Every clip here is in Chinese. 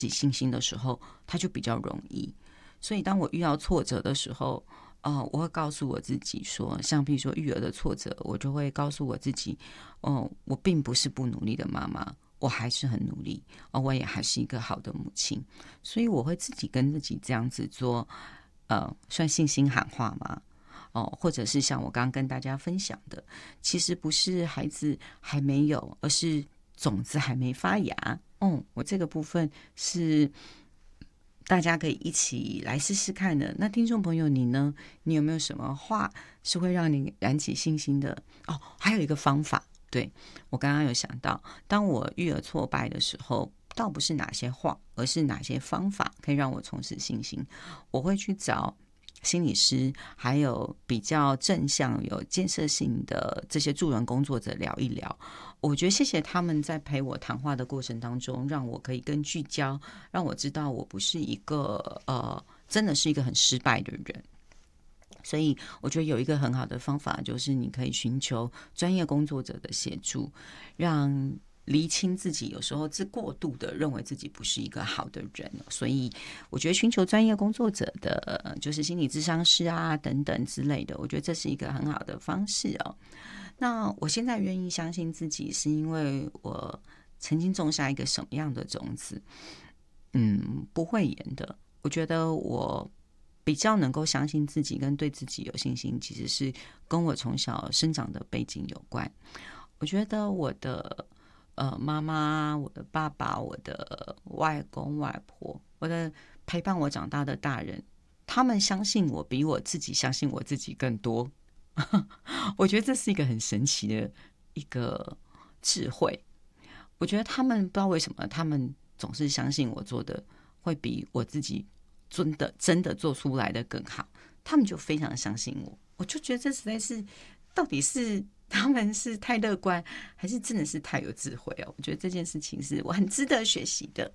己信心的时候，它就比较容易。所以当我遇到挫折的时候，我会告诉我自己说，像比如说育儿的挫折，我就会告诉我自己，我并不是不努力的妈妈，我还是很努力，我也还是一个好的母亲。所以我会自己跟自己这样子做，算信心喊话嘛。或者是像我刚刚跟大家分享的，其实不是孩子还没有，而是种子还没发芽。我这个部分是大家可以一起来试试看的。那听众朋友，你呢？你有没有什么话是会让你燃起信心的？还有一个方法，对，我刚刚有想到，当我育儿挫败的时候，倒不是哪些话，而是哪些方法可以让我重拾信心。我会去找心理师，还有比较正向、有建设性的这些助人工作者聊一聊。我觉得谢谢他们在陪我谈话的过程当中，让我可以更聚焦，让我知道我不是一个真的是一个很失败的人。所以我觉得有一个很好的方法，就是你可以寻求专业工作者的协助，让厘清自己有时候是过度的认为自己不是一个好的人。所以我觉得寻求专业工作者的，就是心理咨商师啊等等之类的，我觉得这是一个很好的方式哦。那我现在愿意相信自己，是因为我曾经种下一个什么样的种子？不讳言的，我觉得我比较能够相信自己跟对自己有信心，其实是跟我从小生长的背景有关。我觉得我的妈妈、我的爸爸、我的外公外婆、我的陪伴我长大的大人，他们相信我比我自己相信我自己更多。我觉得这是一个很神奇的一个智慧。我觉得他们不知道为什么，他们总是相信我做的会比我自己真的做出来的更好，他们就非常相信我。我就觉得这实在是，到底是他们是太乐观，还是真的是太有智慧哦？我觉得这件事情是我很值得学习的。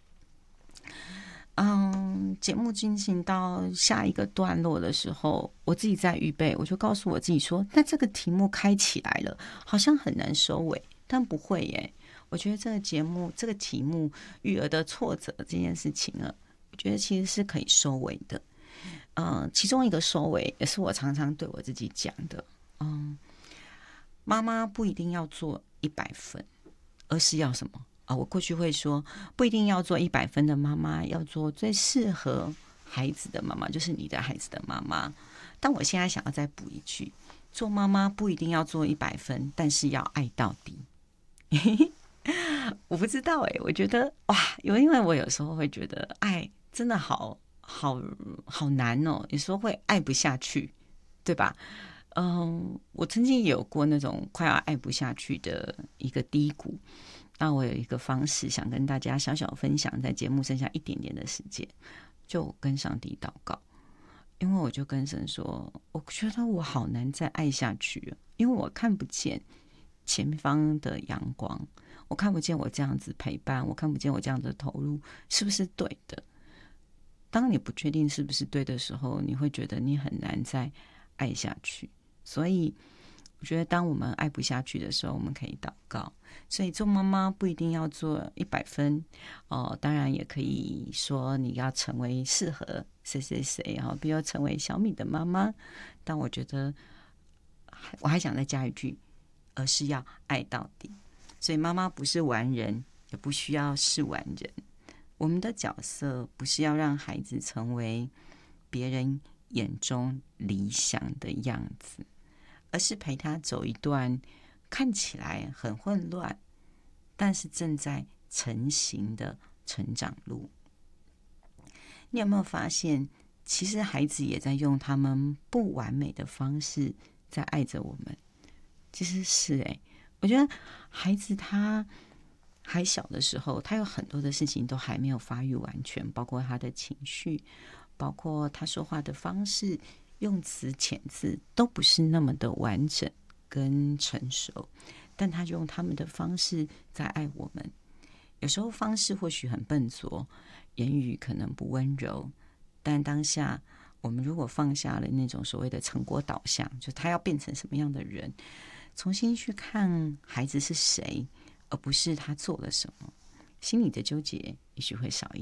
节目进行到下一个段落的时候，我自己在预备，我就告诉我自己说，那这个题目开起来了，好像很难收尾，但不会耶。我觉得这个节目这个题目育儿的挫折这件事情呢，我觉得其实是可以收尾的。其中一个收尾也是我常常对我自己讲的。妈妈不一定要做100分，而是要什么我过去会说，不一定要做100分的妈妈，要做最适合孩子的妈妈，就是你的孩子的妈妈。但我现在想要再补一句，做妈妈不一定要做100分，但是要爱到底。我不知道我觉得哇，因为我有时候会觉得爱真的好难哦，有时候会爱不下去，对吧？我曾经也有过那种快要爱不下去的一个低谷。那我有一个方式想跟大家小小分享，在节目剩下一点点的时间，就跟上帝祷告。因为我就跟神说，我觉得我好难再爱下去了，因为我看不见前方的阳光，我看不见我这样子陪伴，我看不见我这样的投入是不是对的。当你不确定是不是对的时候，你会觉得你很难再爱下去。所以我觉得当我们爱不下去的时候，我们可以祷告。所以做妈妈不一定要做100分当然也可以说你要成为适合谁谁谁比如成为小米的妈妈。但我觉得我还想再加一句，而是要爱到底。所以妈妈不是完人，也不需要是完人。我们的角色不是要让孩子成为别人眼中理想的样子，而是陪他走一段看起来很混乱，但是正在成型的成长路。你有没有发现，其实孩子也在用他们不完美的方式在爱着我们？其实是我觉得孩子他还小的时候，他有很多的事情都还没有发育完全，包括他的情绪，包括他说话的方式，用词遣字都不是那么的完整跟成熟，但他就用他们的方式在爱我们。有时候方式或许很笨拙，言语可能不温柔，但当下我们如果放下了那种所谓的成果导向，就他要变成什么样的人，重新去看孩子是谁，而不是他做了什么，心里的纠结也许会少一点。